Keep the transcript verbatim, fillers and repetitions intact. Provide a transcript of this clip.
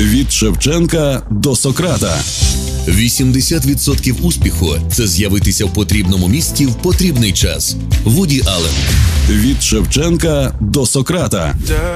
Від Шевченка до Сократа. вісімдесят відсотків успіху – це з'явитися в потрібному місці в потрібний час. Вуді Аллен. Від Шевченка до Сократа.